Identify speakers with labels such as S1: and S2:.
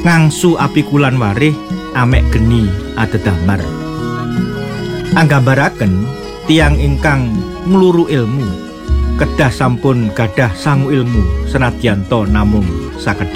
S1: ngangsu api kulan warih amek geni adedamar. Anggambaraken tiang ingkang ngluru ilmu kedah sampun gadah sangu ilmu senadyan to namung sakedhik.